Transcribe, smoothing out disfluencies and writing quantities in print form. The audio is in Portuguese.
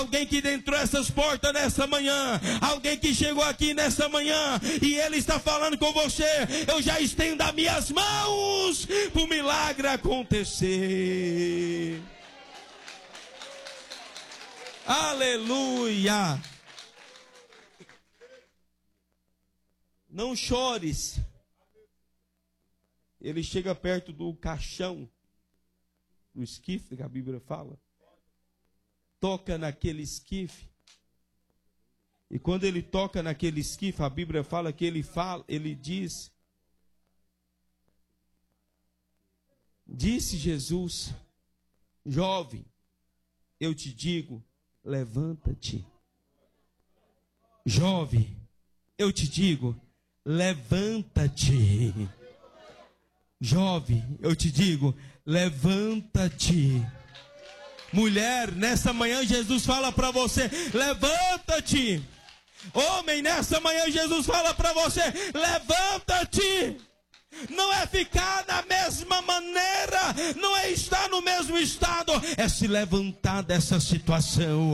Alguém que entrou essas portas nessa manhã, alguém que chegou aqui nessa manhã e ele está falando com você: eu já estendo as minhas mãos para o milagre acontecer. Aleluia! Não chores. Ele chega perto do caixão, do esquife que a Bíblia fala. Toca naquele esquife. E quando ele toca naquele esquife, a Bíblia fala que ele diz: disse Jesus, jovem, eu te digo, levanta-te. Jovem, eu te digo, levanta-te. Jovem, eu te digo, levanta-te. Mulher, nessa manhã Jesus fala para você: levanta-te. Homem, nessa manhã Jesus fala para você: levanta-te. Não é ficar na mesma maneira, não é estar no mesmo estado, é se levantar dessa situação.